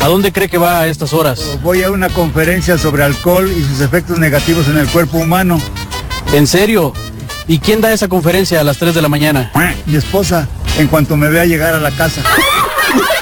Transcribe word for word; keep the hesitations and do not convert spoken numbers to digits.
¿A dónde cree que va a estas horas? Voy a una conferencia sobre alcohol y sus efectos negativos en el cuerpo humano. ¿En serio? ¿Y quién da esa conferencia a las tres de la mañana? Mi esposa, en cuanto me vea llegar a la casa.